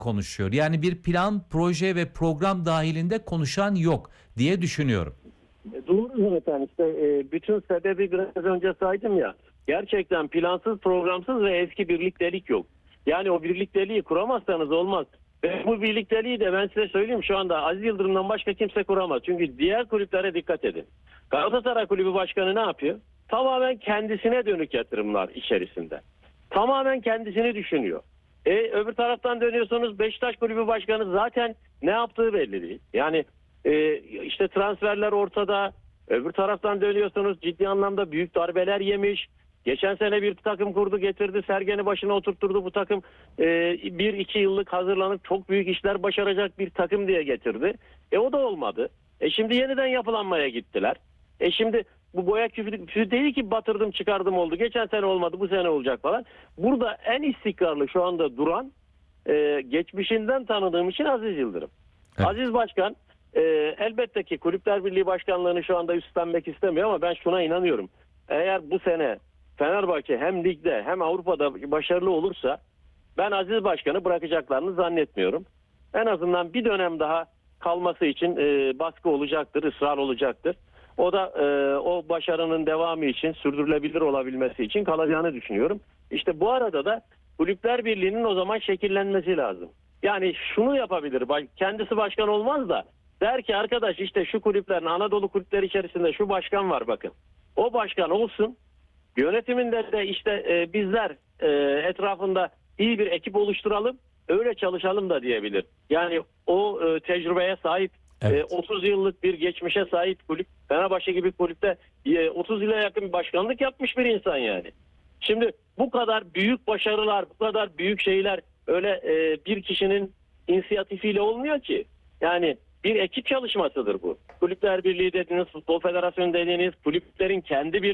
konuşuyor. Yani bir plan, proje ve program dahilinde konuşan yok diye düşünüyorum. Doğru zaten işte bütün sebebi biraz önce saydım ya. Gerçekten plansız, programsız ve eski birliktelik yok. Yani o birlikteliği kuramazsanız olmaz. Ve bu birlikteliği de ben size söyleyeyim, şu anda Aziz Yıldırım'dan başka kimse kuramaz. Çünkü diğer kulüplere dikkat edin. Galatasaray Kulübü Başkanı ne yapıyor? Tamamen kendisine dönük yatırımlar içerisinde. Tamamen kendisini düşünüyor. Öbür taraftan dönüyorsunuz, Beşiktaş Kulübü Başkanı zaten ne yaptığı belli değil. Yani işte transferler ortada. Öbür taraftan dönüyorsunuz, ciddi anlamda büyük darbeler yemiş. Geçen sene bir takım kurdu, getirdi, Sergen'i başına oturtturdu. Bu takım 1-2 yıllık hazırlanıp çok büyük işler başaracak bir takım diye getirdi. O da olmadı. Şimdi yeniden yapılanmaya gittiler. Şimdi bu boya küfü değil ki batırdım çıkardım oldu. Geçen sene olmadı, bu sene olacak falan. Burada en istikrarlı şu anda duran, geçmişinden tanıdığım için Aziz Yıldırım. Evet. Aziz Başkan elbette ki Kulüpler Birliği Başkanlığı'nı şu anda üstlenmek istemiyor ama ben şuna inanıyorum. Eğer bu sene Fenerbahçe hem ligde hem Avrupa'da başarılı olursa ben Aziz Başkan'ı bırakacaklarını zannetmiyorum. En azından bir dönem daha kalması için baskı olacaktır, ısrar olacaktır. O da o başarının devamı için, sürdürülebilir olabilmesi için kalacağını düşünüyorum. İşte bu arada da Kulüpler Birliği'nin o zaman şekillenmesi lazım. Yani şunu yapabilir, kendisi başkan olmaz da der ki arkadaş işte şu kulüplerin, Anadolu kulüpleri içerisinde şu başkan var bakın. O başkan olsun. Yönetiminde de işte bizler etrafında iyi bir ekip oluşturalım, öyle çalışalım da diyebilir. Yani o tecrübeye sahip, Evet. 30 yıllık bir geçmişe sahip kulüp, Fenerbahçe gibi kulüpte 30 yıla yakın bir başkanlık yapmış bir insan yani. Şimdi bu kadar büyük başarılar, bu kadar büyük şeyler öyle bir kişinin inisiyatifiyle olmuyor ki. Yani bir ekip çalışmasıdır bu. Kulüpler Birliği dediniz, Futbol Federasyonu dediğiniz, kulüplerin kendi bir